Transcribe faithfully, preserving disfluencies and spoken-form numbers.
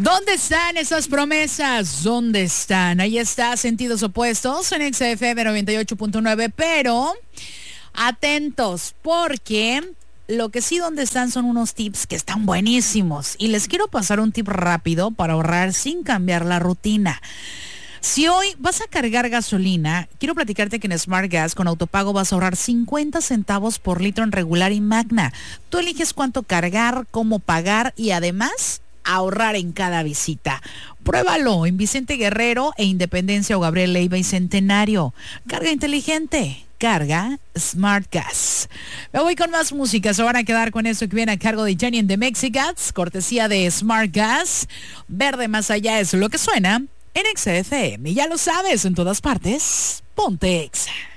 ¿Dónde están esas promesas? ¿Dónde están? Ahí está, Sentidos Opuestos en X F M noventa y ocho punto nueve, pero atentos, porque lo que sí donde están son unos tips que están buenísimos. Y les quiero pasar un tip rápido para ahorrar sin cambiar la rutina. Si hoy vas a cargar gasolina, quiero platicarte que en Smart Gas con autopago vas a ahorrar cincuenta centavos por litro en regular y magna. Tú eliges cuánto cargar, cómo pagar y además ahorrar en cada visita. Pruébalo en Vicente Guerrero e Independencia o Gabriel Leiva y Centenario. Carga inteligente. Carga Smart Gas. Me voy con más música. Se van a quedar con eso que viene a cargo de Jenny and the Mexicats, cortesía de Smart Gas. Verde más allá es lo que suena en X F M. Ya lo sabes, en todas partes, ponte Exa.